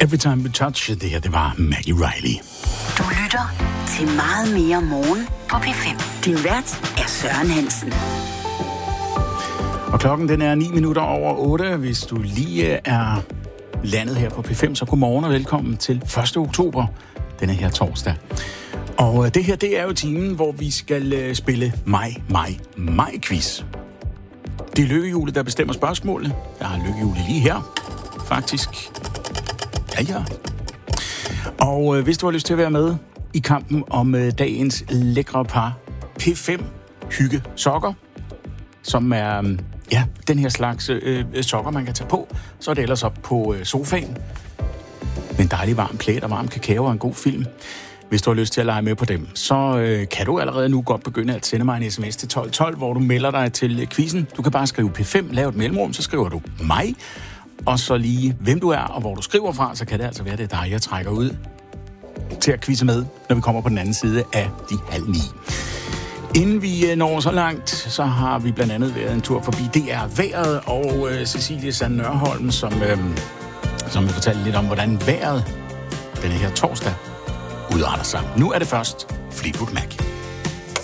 Every Time We Touch. Det her, det var Maggie Riley. Du lytter til Meget Mere Morgen på P5. Din vært er Søren Hansen. Og klokken den er 9 minutter over 8. Hvis du lige er landet her på P5, så godmorgen og velkommen til 1. oktober, denne her torsdag. Og det her, det er jo timen, hvor vi skal spille mig-quiz. Det er lykkehjulet, der bestemmer spørgsmålene. Jeg har lykkehjulet lige her, faktisk. Ja. Og hvis du har lyst til at være med i kampen om dagens lækre par P5 hygge sokker, som er den her slags sokker, man kan tage på, så er det ellers op på sofaen med en dejlig varm plæt og varm kakao og en god film. Hvis du har lyst til at lege med på dem, så kan du allerede nu godt begynde at sende mig en sms til 1212, hvor du melder dig til quizzen. Du kan bare skrive P5, lave et mellemrum, så skriver du mig, og så lige hvem du er og hvor du skriver fra, så kan det altså være, det er dig, jeg trækker ud til at quizze med, når vi kommer på den anden side af de 8:30. Inden vi når så langt, så har vi blandt andet været en tur forbi DR Vejret og Cecilie Sand Nørholm, som vil fortælle lidt om, hvordan vejret denne her torsdag udarter sig. Nu er det først Fleetwood Mac.